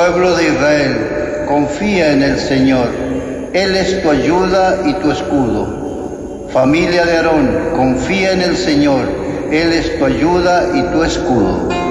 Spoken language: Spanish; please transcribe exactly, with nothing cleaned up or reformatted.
Pueblo de Israel, confía en el Señor. Él es tu ayuda y tu escudo. Familia de Aarón, confía en el Señor. Él es tu ayuda y tu escudo.